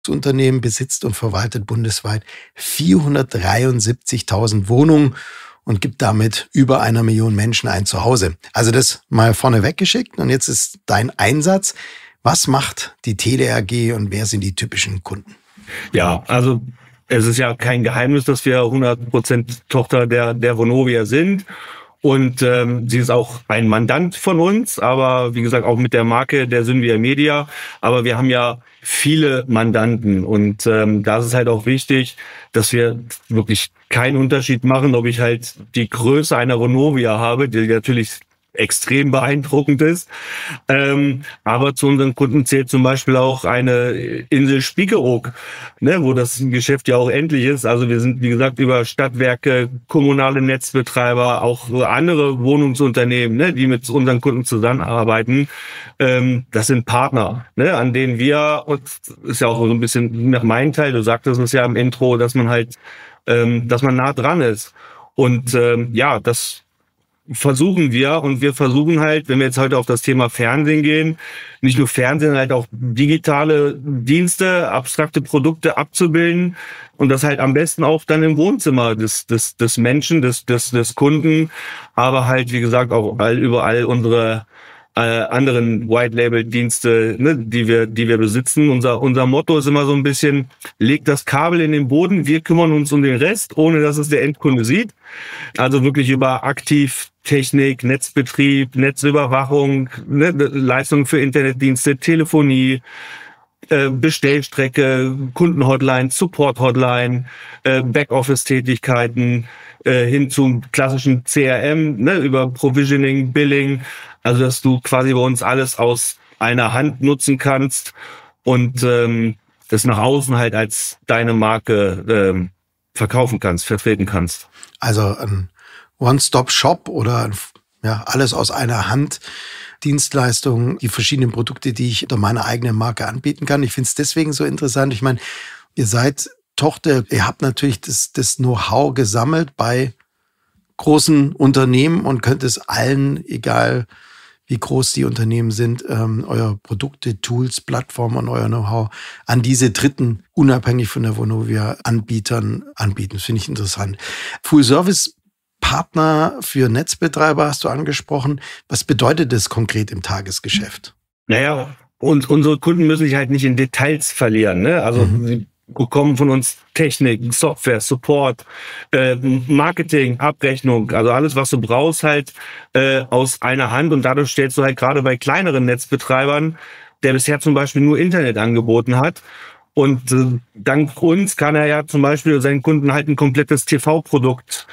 Unternehmen besitzt und verwaltet bundesweit 473.000 Wohnungen und gibt damit über 1 Million Menschen ein Zuhause. Also das mal vorne weggeschickt. Und jetzt ist dein Einsatz. Was macht die Tele AG und wer sind die typischen Kunden? Ja, also es ist ja kein Geheimnis, dass wir 100% Tochter der Vonovia sind. Und sie ist auch ein Mandant von uns, aber wie gesagt auch mit der Marke der Synvia Media. Aber wir haben ja viele Mandanten und da ist es halt auch wichtig, dass wir wirklich keinen Unterschied machen, ob ich halt die Größe einer Vonovia habe, die natürlich extrem beeindruckend ist. Aber zu unseren Kunden zählt zum Beispiel auch eine Insel Spiekeroog, ne, wo das Geschäft ja auch endlich ist. Also wir sind, wie gesagt, über Stadtwerke, kommunale Netzbetreiber, auch andere Wohnungsunternehmen, ne, die mit unseren Kunden zusammenarbeiten. Das sind Partner, ne, an denen wir, und ist ja auch so ein bisschen nach meinem Teil, du sagtest es ja im Intro, dass man halt, dass man nah dran ist. Und ja, das versuchen wir, und wir versuchen halt, wenn wir jetzt heute auf das Thema Fernsehen gehen, nicht nur Fernsehen, halt auch digitale Dienste, abstrakte Produkte abzubilden und das halt am besten auch dann im Wohnzimmer des Menschen, des Kunden, aber halt, wie gesagt, auch überall unsere anderen White-Label-Dienste, ne, die wir besitzen. Unser Motto ist immer so ein bisschen: Legt das Kabel in den Boden, wir kümmern uns um den Rest, ohne dass es der Endkunde sieht. Also wirklich über Aktivtechnik, Netzbetrieb, Netzüberwachung, ne, Leistungen für Internetdienste, Telefonie, Bestellstrecke, Kundenhotline, Support-Hotline, Backoffice-Tätigkeiten, hin zum klassischen CRM, ne, über Provisioning, Billing. Also dass du quasi bei uns alles aus einer Hand nutzen kannst und das nach außen halt als deine Marke verkaufen kannst, vertreten kannst. Also ein One-Stop-Shop oder ja, alles aus einer Hand. Dienstleistungen, die verschiedenen Produkte, die ich unter meiner eigenen Marke anbieten kann. Ich finde es deswegen so interessant. Ich meine, ihr seid Tochter, ihr habt natürlich das Know-how gesammelt bei großen Unternehmen und könnt es allen, egal wie groß die Unternehmen sind, eure Produkte, Tools, Plattformen und euer Know-how an diese Dritten, unabhängig von der Vonovia, Anbietern anbieten. Das finde ich interessant. Full-Service-Partner für Netzbetreiber hast du angesprochen. Was bedeutet das konkret im Tagesgeschäft? Naja, und unsere Kunden müssen sich halt nicht in Details verlieren, ne? Also sie bekommen von uns Technik, Software, Support, Marketing, Abrechnung, also alles, was du brauchst, halt aus einer Hand. Und dadurch stellst du halt gerade bei kleineren Netzbetreibern, der bisher zum Beispiel nur Internet angeboten hat, und dank uns kann er ja zum Beispiel seinen Kunden halt ein komplettes TV-Produkt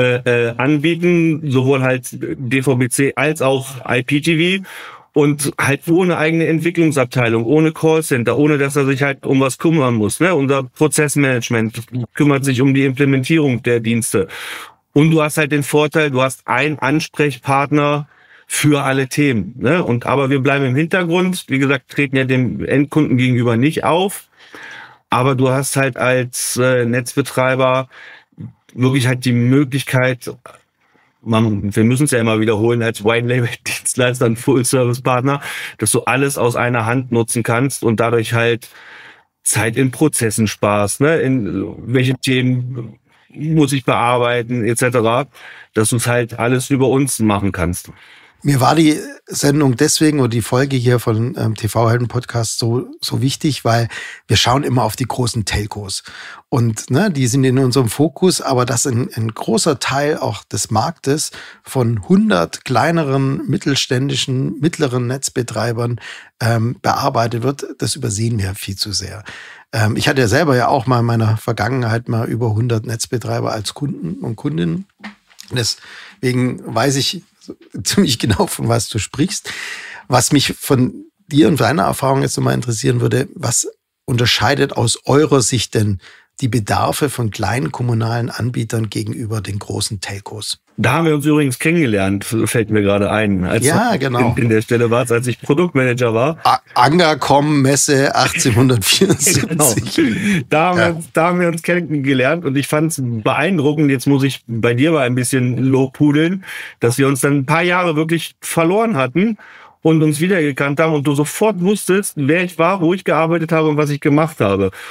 anbieten, sowohl halt DVB-C als auch IPTV. Und halt ohne eigene Entwicklungsabteilung, ohne Callcenter, ohne dass er sich halt um was kümmern muss. Ne? Unser Prozessmanagement kümmert sich um die Implementierung der Dienste. Und du hast halt den Vorteil, du hast einen Ansprechpartner für alle Themen. Ne? Aber wir bleiben im Hintergrund. Wie gesagt, treten ja dem Endkunden gegenüber nicht auf. Aber du hast halt als Netzbetreiber wirklich halt die Möglichkeit, wir müssen es ja immer wiederholen, als White-Label-Dienstleister und Full-Service-Partner, dass du alles aus einer Hand nutzen kannst und dadurch halt Zeit in Prozessen sparst, ne? In welche Themen muss ich bearbeiten, etc., dass du es halt alles über uns machen kannst. Mir war die Sendung deswegen oder die Folge hier von TV-Helden-Podcast so wichtig, weil wir schauen immer auf die großen Telcos. Und ne, die sind in unserem Fokus, aber dass ein großer Teil auch des Marktes von 100 kleineren, mittelständischen, mittleren Netzbetreibern bearbeitet wird, das übersehen wir viel zu sehr. Ich hatte ja selber ja auch mal in meiner Vergangenheit mal über 100 Netzbetreiber als Kunden und Kundinnen. Deswegen weiß ich ziemlich genau, von was du sprichst. Was mich von dir und deiner Erfahrung jetzt nochmal interessieren würde, was unterscheidet aus eurer Sicht denn die Bedarfe von kleinen kommunalen Anbietern gegenüber den großen Telcos? Da haben wir uns übrigens kennengelernt, fällt mir gerade ein. Ja, genau. In der Stelle war es, als ich Produktmanager war. Angercom Messe 1874. Genau. Da haben wir uns kennengelernt und ich fand es beeindruckend. Jetzt muss ich bei dir mal ein bisschen lobhudeln, dass wir uns dann ein paar Jahre wirklich verloren hatten und uns wiedergekannt haben und du sofort wusstest, wer ich war, wo ich gearbeitet habe und was ich gemacht habe.